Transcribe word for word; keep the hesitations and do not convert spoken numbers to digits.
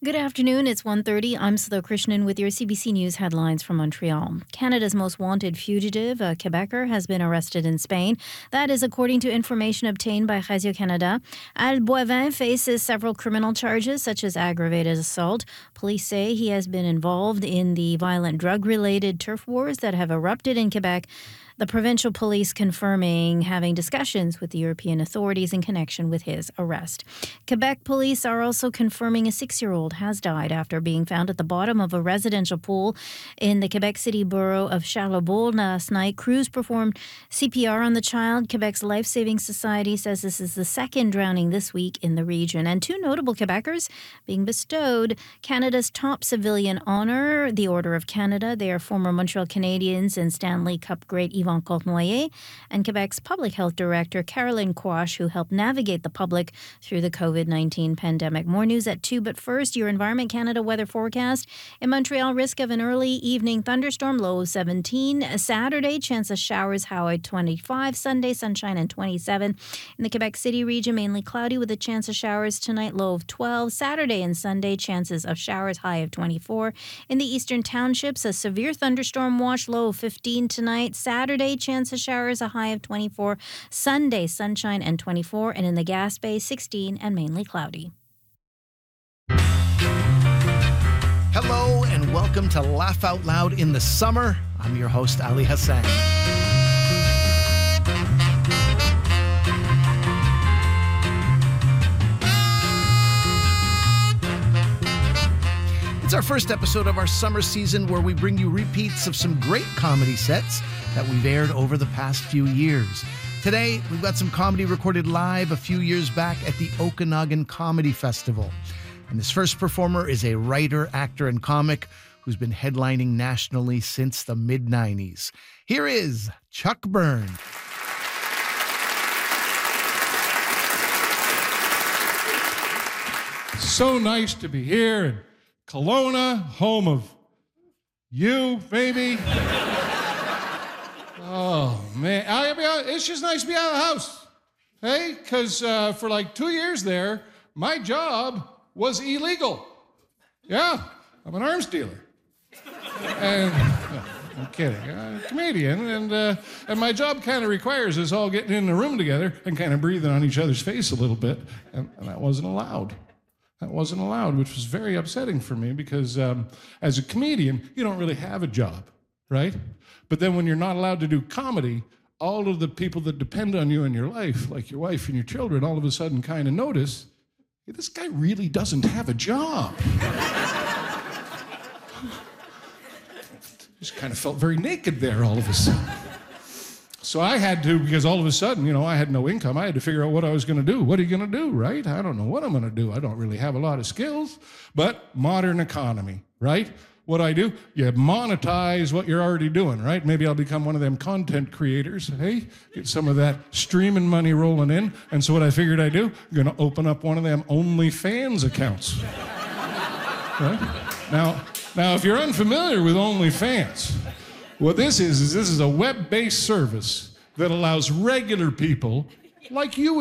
Good afternoon. It's one thirty. I'm Sudha Krishnan with your C B C News headlines from Montreal. Canada's most wanted fugitive, a Quebecer, has been arrested in Spain. That is according to information obtained by Radio-Canada. Al Boivin faces several criminal charges, such as aggravated assault. Police say he has been involved in the violent drug-related turf wars that have erupted in Quebec. The provincial police confirming having discussions with the European authorities in connection with his arrest. Quebec police are also confirming a six-year-old has died after being found at the bottom of a residential pool in the Quebec City borough of Charlebourg last night. Crews performed C P R on the child. Quebec's Life Saving Society says this is the second drowning this week in the region. And two notable Quebecers being bestowed Canada's top civilian honor, the Order of Canada. They are former Montreal Canadiens and Stanley Cup great Yvon Cournoyer, and Quebec's Public Health Director Caroline Quash, who helped navigate the public through the COVID nineteen pandemic. More news at two, but first, your Environment Canada weather forecast. In Montreal, risk of an early evening thunderstorm, low of seventeen. Saturday, chance of showers, high twenty-five. Sunday, sunshine and twenty-seven. In the Quebec City region, mainly cloudy with a chance of showers tonight, low of twelve. Saturday and Sunday, chances of showers, high of twenty-four. In the eastern townships, a severe thunderstorm watch, low of fifteen tonight. Saturday, chance of showers, a high of twenty-four. Sunday, sunshine and twenty-four. And in the Gaspé, sixteen and mainly cloudy. Hello and welcome to Laugh Out Loud in the Summer. I'm your host, Ali Hassan. It's our first episode of our summer season where we bring you repeats of some great comedy sets that we've aired over the past few years. Today, we've got some comedy recorded live a few years back at the Okanagan Comedy Festival. And this first performer is a writer, actor, and comic who's been headlining nationally since the mid nineties. Here is Chuck Byrne. So nice to be here in Kelowna, home of you, baby. Oh, man. I, I, it's just nice to be out of the house, hey? Because uh, for like two years there, my job was illegal. Yeah, I'm an arms dealer. And, no, I'm kidding. I'm a comedian, and, uh, and my job kind of requires us all getting in the room together and kind of breathing on each other's face a little bit, and, and that wasn't allowed. That wasn't allowed, which was very upsetting for me because um, as a comedian, you don't really have a job, right? But then when you're not allowed to do comedy, all of the people that depend on you in your life, like your wife and your children, all of a sudden kind of notice, hey, this guy really doesn't have a job. Just kind of felt very naked there all of a sudden. So I had to, because all of a sudden, you know, I had no income. I had to figure out what I was going to do. What are you going to do, right? I don't know what I'm going to do. I don't really have a lot of skills, but modern economy, right? What do I do? You monetize what you're already doing, right? Maybe I'll become one of them content creators, hey? Get some of that streaming money rolling in. And so what I figured I'd do, I'm going to open up one of them OnlyFans accounts. Right? Now, now, if you're unfamiliar with OnlyFans, what this is, is this is a web-based service that allows regular people like you